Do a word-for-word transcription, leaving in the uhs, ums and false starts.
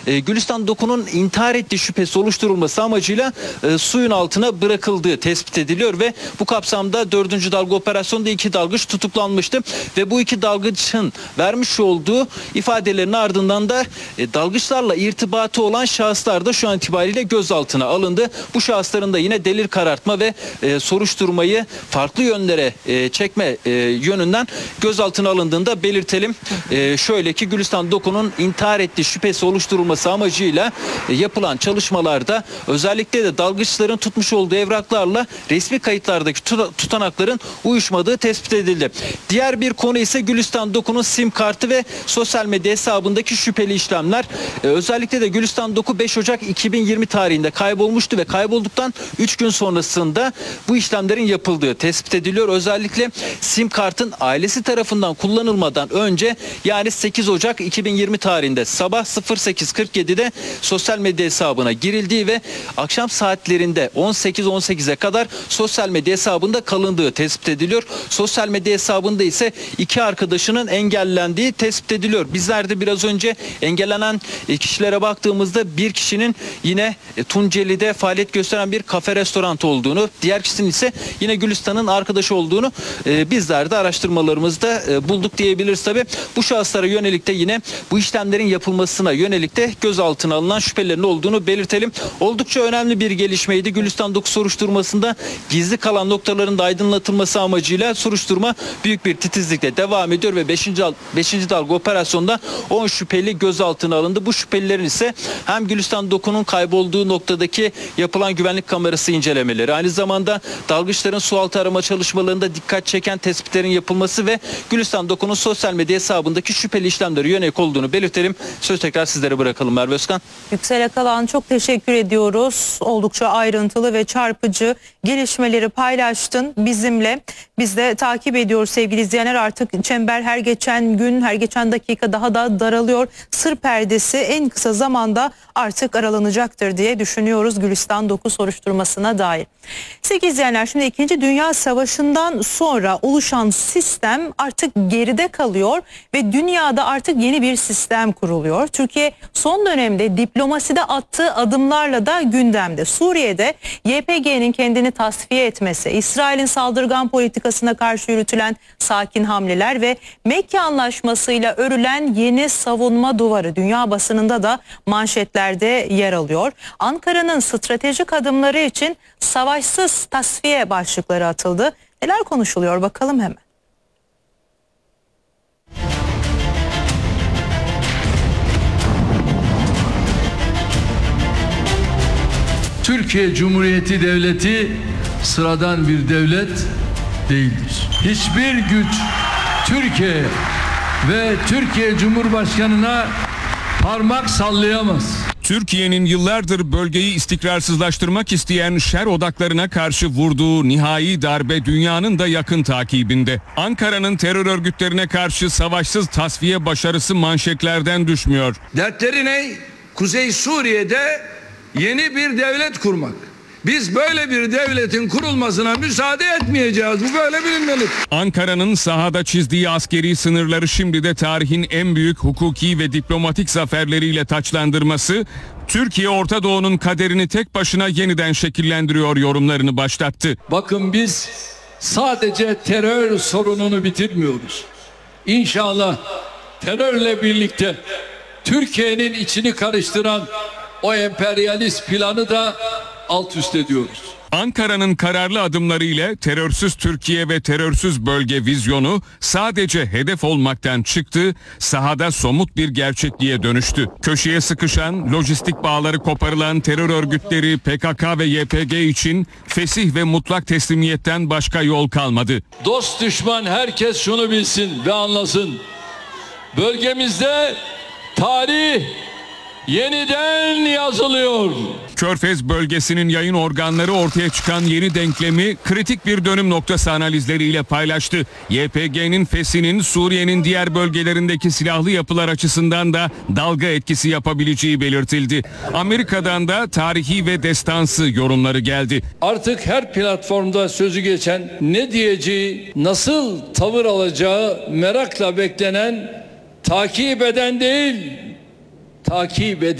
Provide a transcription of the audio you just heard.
e, Gülistan Doku'nun intihar ettiği şüphesi oluşturulması amacıyla e, suyun altına bırakıldığı tespit ediliyor ve bu kapsamda dördüncü dalga operasyonda iki dalgıç tutuklanmıştı ve bu iki dalgıçın vermiş olduğu ifadelerin ardından da e, dalgıçlarla irtibatı olan şahıslar da şu an itibariyle gözaltına alındı. Bu şahısların da yine delil karartma ve e, soruşturmayı farklı yönlere e, çekme e, yönünden gözaltına alındığında belirtelim. E, şöyle ki Gülistan Doku'nun intihar ettiği şüphesi oluşturulması amacıyla e, yapılan çalışmalarda özellikle de dalgıçların tutmuş olduğu evraklarla resmi kayıtlardaki tutanakların uyuşmadığı tespit edildi. Diğer bir konu ise Gülistan Doku'nun sim kartı ve sosyal medya hesabındaki şüpheli işlemler. Ee, özellikle de Gülistan Doku beş Ocak iki bin yirmi tarihinde kaybolmuştu ve kaybolduktan üç gün sonrasında bu işlemlerin yapıldığı tespit ediliyor. Özellikle sim kartın ailesi tarafından kullanılmadan önce yani sekiz Ocak iki bin yirmi tarihinde sabah sıfır sekiz kırk yedi'de sosyal medya hesabına girildiği ve akşam saatlerinde on sekiz on sekize kadar sosyal medya hesabında kalındığı tespit ediliyor. Sosyal medya hesabında ise iki arkadaşının engellendiği tespit ediliyor. Bizler de biraz önce engellenen kişilere baktığımızda bir kişinin yine Tunceli'de faaliyet gösteren bir kafe restoran olduğunu, diğer kişinin ise yine Gülistan'ın arkadaşı olduğunu e, bizler de araştırmalarımızda e, bulduk diyebiliriz tabi. Bu şahıslara yönelik de yine bu işlemlerin yapılmasına yönelik de gözaltına alınan şüphelerin olduğunu belirtelim. Oldukça önemli bir gelişmeydi. Gülistan Doku soruşturmasında gizli kalan noktaların da aydınlatılması amacıyla soruşturma büyük bir titizlikle devam ediyor ve beşinci dalga operasyonda on şüpheli gözaltına alındı. Bu şüphelilerin ise hem Gülistan Doku'nun kaybolduğu noktadaki yapılan güvenlik kamerası incelemeleri, aynı zamanda dalgıçların sualtı arama çalışmalarında dikkat çeken tespitlerin yapılması ve Gülistan Doku'nun sosyal medya hesabındaki şüpheli işlemleri yönelik olduğunu belirtelim. Söz tekrar sizlere bırakalım Merve Özkan. Yüksel Akalan, çok teşekkür ediyoruz. Oldukça ayrıntılı ve çarpıcı gelişmeleri paylaştın bizimle. Biz de takip ediyoruz sevgili izleyenler. Artık çember her geçen gün, her geçen dakika daha da daralıyor. Sır perdesi en kısa zamanda artık aralanacaktır diye düşünüyoruz Gülistan Doku soruşturmasına dair. Sevgili izleyenler, şimdi İkinci Dünya Savaşı'ndan sonra oluşan sistem artık geride kalıyor ve dünyada artık yeni bir sistem kuruluyor. Türkiye son dönemde diplomaside attığı adımlarla da gündemde. Suriye'de Y P G'nin kendini tasfiye etmesi, İsrail'in saldırgan politikasına karşı yürütülen sakin hamleler ve Mekke Anlaşması'yla örülen yeni savunma duvarı dünya basınında da manşetlerde yer alıyor. Ankara'nın stratejik adımları için savaşsız tasfiye başlıkları atıldı. Neler konuşuluyor bakalım hemen. Türkiye Cumhuriyeti Devleti sıradan bir devlet değildir. Hiçbir güç Türkiye ve Türkiye Cumhurbaşkanı'na parmak sallayamaz. Türkiye'nin yıllardır bölgeyi istikrarsızlaştırmak isteyen şer odaklarına karşı vurduğu nihai darbe dünyanın da yakın takibinde. Ankara'nın terör örgütlerine karşı savaşsız tasfiye başarısı manşetlerden düşmüyor. Dertleri ne? Kuzey Suriye'de yeni bir devlet kurmak. Biz böyle bir devletin kurulmasına müsaade etmeyeceğiz. Bu böyle bilinmeli. Ankara'nın sahada çizdiği askeri sınırları şimdi de tarihin en büyük hukuki ve diplomatik zaferleriyle taçlandırması, Türkiye Orta Doğu'nun kaderini tek başına yeniden şekillendiriyor yorumlarını başlattı. Bakın, biz sadece terör sorununu bitirmiyoruz. İnşallah terörle birlikte Türkiye'nin içini karıştıran o emperyalist planı da alt üst ediyoruz. Ankara'nın kararlı adımları ile terörsüz Türkiye ve terörsüz bölge vizyonu sadece hedef olmaktan çıktı, sahada somut bir gerçekliğe dönüştü. Köşeye sıkışan, lojistik bağları koparılan terör örgütleri P K K ve Y P G için fesih ve mutlak teslimiyetten başka yol kalmadı. Dost düşman herkes şunu bilsin ve anlasın. Bölgemizde tarih yeniden yazılıyor. Körfez bölgesinin yayın organları ortaya çıkan yeni denklemi kritik bir dönüm noktası analizleriyle paylaştı. Y P G'nin fesinin Suriye'nin diğer bölgelerindeki silahlı yapılar açısından da dalga etkisi yapabileceği belirtildi. Amerika'dan da tarihi ve destansı yorumları geldi. Artık her platformda sözü geçen, ne diyeceği, nasıl tavır alacağı merakla beklenen, takip eden değil, takip eden